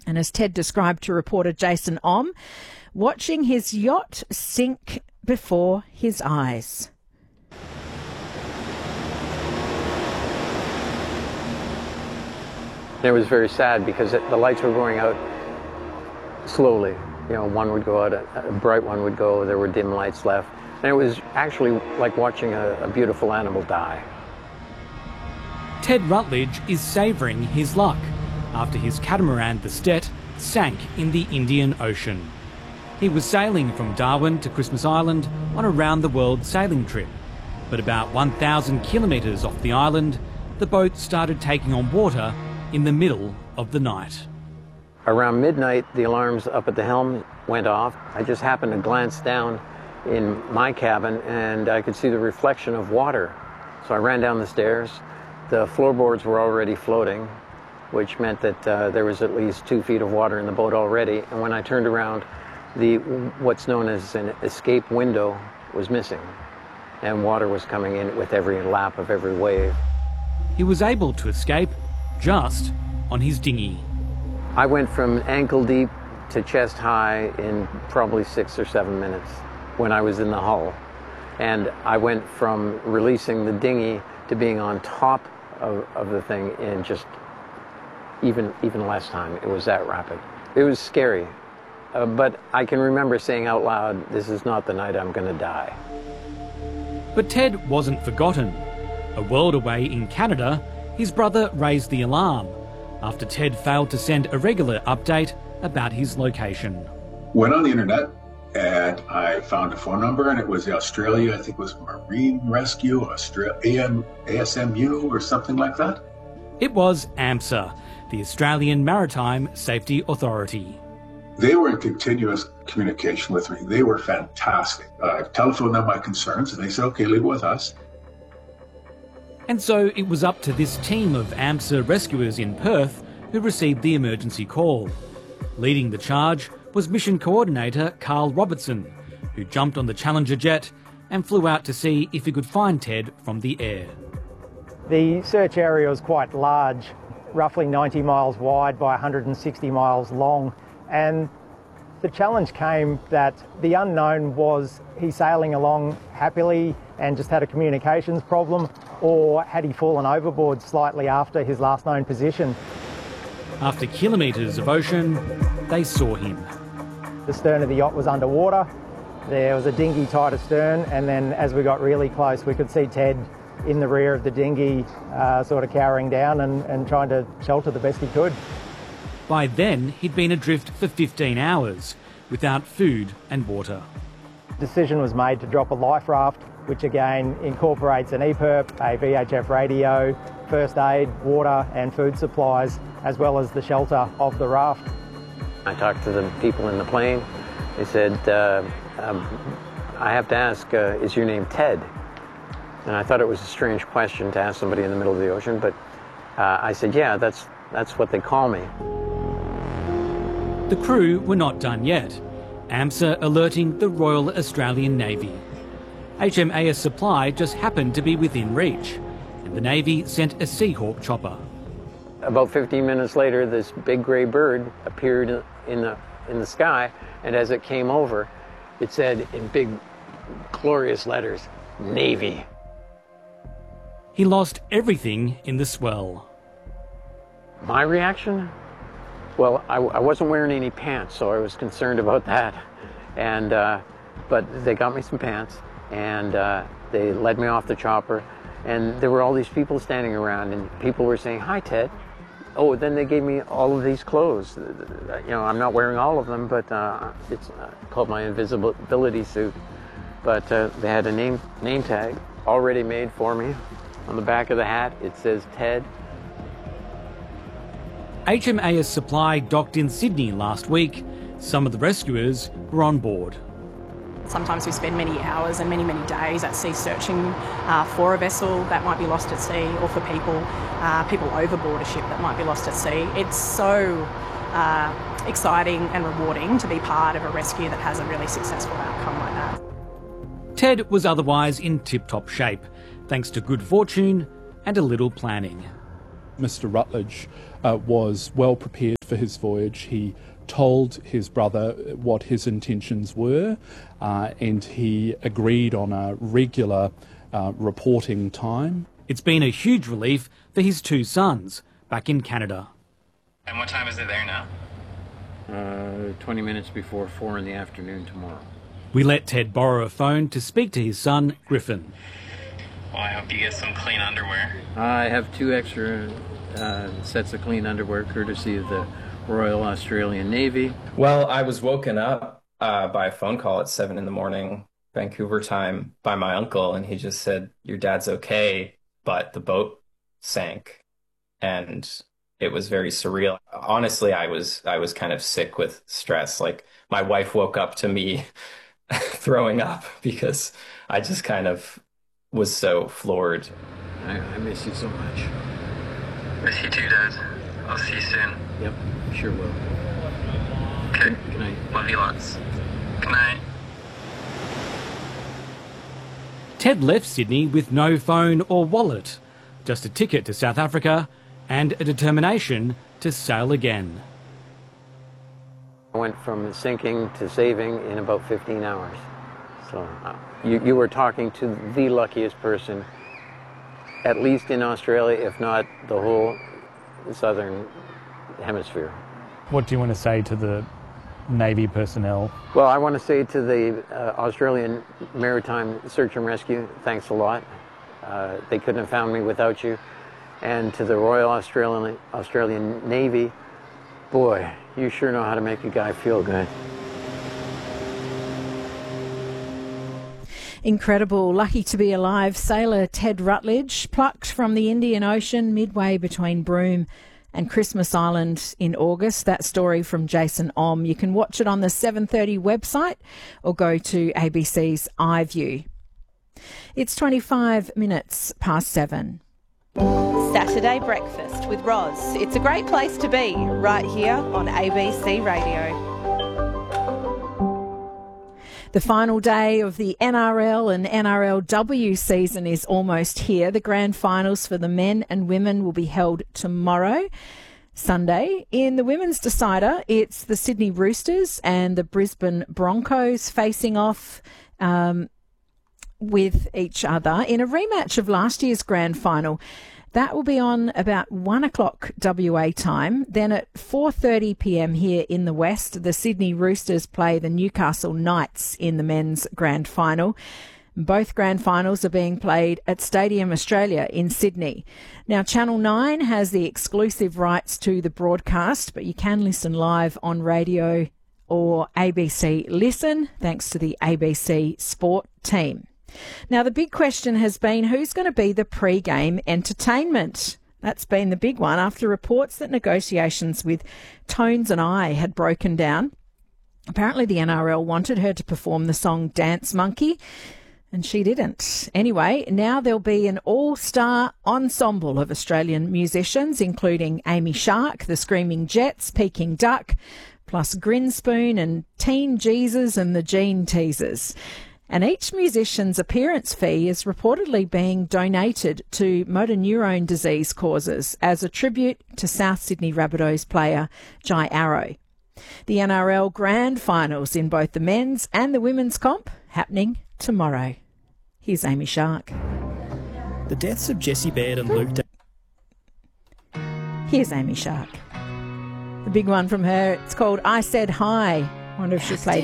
And as Ted described to reporter Jason Om, watching his yacht sink before his eyes. It was very sad because the lights were going out slowly. You know, one would go out, a bright one would go, there were dim lights left. And it was actually like watching a beautiful animal die. Ted Rutledge is savouring his luck after his catamaran, the Stet, sank in the Indian Ocean. He was sailing from Darwin to Christmas Island on a round-the-world sailing trip. But about 1,000 kilometres off the island, the boat started taking on water in the middle of the night. Around midnight, the alarms up at the helm went off. I just happened to glance down in my cabin and I could see the reflection of water. So I ran down the stairs. The floorboards were already floating, which meant that there was at least 2 feet of water in the boat already. And when I turned around, what's known as an escape window was missing, and water was coming in with every lap of every wave. He was able to escape just on his dinghy. I went from ankle deep to chest high in probably 6 or 7 minutes when I was in the hull. And I went from releasing the dinghy to being on top of the thing in just even less time. It was that rapid. It was scary. But I can remember saying out loud, this is not the night I'm going to die. But Ted wasn't forgotten. A world away in Canada, his brother raised the alarm after Ted failed to send a regular update about his location. Went on the internet and I found a phone number, and it was Australia, I think it was Marine Rescue, ASMU or something like that. It was AMSA, the Australian Maritime Safety Authority. They were in continuous communication with me. They were fantastic. I telephoned them my concerns and they said, okay, leave it with us. And so it was up to this team of AMSA rescuers in Perth who received the emergency call. Leading the charge was Mission Coordinator Carl Robertson, who jumped on the Challenger jet and flew out to see if he could find Ted from the air. The search area was quite large, roughly 90 miles wide by 160 miles long, and the challenge came that the unknown was he sailing along happily and just had a communications problem, or had he fallen overboard slightly after his last known position. After kilometres of ocean, they saw him. The stern of the yacht was underwater. There was a dinghy tied astern, and then as we got really close, we could see Ted in the rear of the dinghy, sort of cowering down and trying to shelter the best he could. By then, he'd been adrift for 15 hours, without food and water. Decision was made to drop a life raft, which again incorporates an EPIRB, a VHF radio, first aid, water and food supplies, as well as the shelter of the raft. I talked to the people in the plane. They said, I have to ask, is your name Ted? And I thought it was a strange question to ask somebody in the middle of the ocean, but I said, yeah, that's what they call me. The crew were not done yet. AMSA alerting the Royal Australian Navy. HMAS Supply just happened to be within reach, and the Navy sent a Seahawk chopper. About 15 minutes later, this big grey bird appeared in the sky, and as it came over, it said in big, glorious letters, Navy. He lost everything in the swell. My reaction? Well, I wasn't wearing any pants, so I was concerned about that. And but they got me some pants, and they led me off the chopper, and there were all these people standing around, and people were saying, "Hi, Ted." Oh, then they gave me all of these clothes. You know, I'm not wearing all of them, but it's called my invisibility suit. But they had a name tag already made for me. On the back of the hat, it says Ted. HMAS Supply docked in Sydney last week. Some of the rescuers were on board. Sometimes we spend many hours and many days at sea searching for a vessel that might be lost at sea, or for people overboard a ship that might be lost at sea. It's so exciting and rewarding to be part of a rescue that has a really successful outcome like that. Ted was otherwise in tip-top shape, thanks to good fortune and a little planning. Mr. Rutledge was well prepared for his voyage. He told his brother what his intentions were, and he agreed on a regular reporting time. It's been a huge relief for his two sons back in Canada. And what time is it there now? 20 minutes before 4 in the afternoon tomorrow. We let Ted borrow a phone to speak to his son, Griffin. Well, I hope you get some clean underwear. I have 2 extra sets of clean underwear, courtesy of the Royal Australian Navy. Well, I was woken up by a phone call at 7 in the morning, Vancouver time, by my uncle, and he just said, "Your dad's okay, but the boat sank." And it was very surreal. Honestly, I was kind of sick with stress. Like, my wife woke up to me throwing up because I just kind of was so floored. I miss you so much. Miss you too, Dad. I'll see you soon. Yep, sure will. Okay. Good night. Love you lots. Good night. Ted left Sydney with no phone or wallet, just a ticket to South Africa and a determination to sail again. I went from sinking to saving in about 15 hours. So you were talking to the luckiest person, at least in Australia, if not the whole southern hemisphere. What do you want to say to the Navy personnel? Well, I want to say to the Australian Maritime Search and Rescue, thanks a lot. They couldn't have found me without you. And to the Royal Australian Navy, boy, you sure know how to make a guy feel good. Incredible. Lucky to be alive. Sailor Ted Rutledge, plucked from the Indian Ocean midway between Broome and Christmas Island in August. That story from Jason Om. You can watch it on the 7:30 website or go to ABC's iView. It's 25 minutes past 7. Saturday breakfast with Roz. It's a great place to be, right here on ABC Radio. The final day of the NRL and NRLW season is almost here. The grand finals for the men and women will be held tomorrow, Sunday. In the women's decider, it's the Sydney Roosters and the Brisbane Broncos facing off with each other in a rematch of last year's grand final. That will be on about 1 o'clock WA time. Then at 4:30 p.m. here in the West, the Sydney Roosters play the Newcastle Knights in the men's grand final. Both grand finals are being played at Stadium Australia in Sydney. Now, Channel 9 has the exclusive rights to the broadcast, but you can listen live on radio or ABC Listen, thanks to the ABC Sport team. Now, the big question has been who's going to be the pre-game entertainment? That's been the big one after reports that negotiations with Tones and I had broken down. Apparently the NRL wanted her to perform the song Dance Monkey, and she didn't. Anyway, now there'll be an all-star ensemble of Australian musicians, including Amy Shark, the Screaming Jets, Peking Duck, plus Grinspoon and Teen Jesus and the Gene Teasers. And each musician's appearance fee is reportedly being donated to motor neurone disease causes as a tribute to South Sydney Rabbitohs player Jai Arrow. The NRL Grand Finals in both the men's and the women's comp happening tomorrow. Here's Amy Shark. The deaths of Jessie Baird and Luke... Here's Amy Shark. The big one from her, it's called I Said Hi. I wonder if she'll play